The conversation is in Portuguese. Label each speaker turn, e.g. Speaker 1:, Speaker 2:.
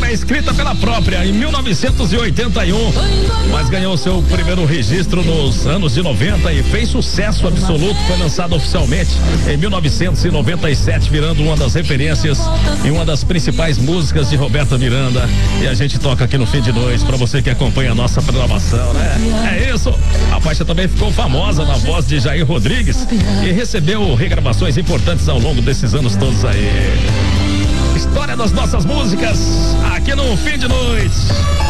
Speaker 1: música escrita pela própria em 1981, mas ganhou seu primeiro registro nos anos de 90 e fez sucesso absoluto. Foi lançado oficialmente em 1997, virando uma das referências e uma das principais músicas de Roberta Miranda. E a gente toca aqui no Fim de Noite pra você que acompanha a nossa programação, né? É isso. A faixa também ficou famosa na voz de Jair Rodrigues e recebeu regravações importantes ao longo desses anos todos aí. História das nossas músicas aqui no Fim de Noite.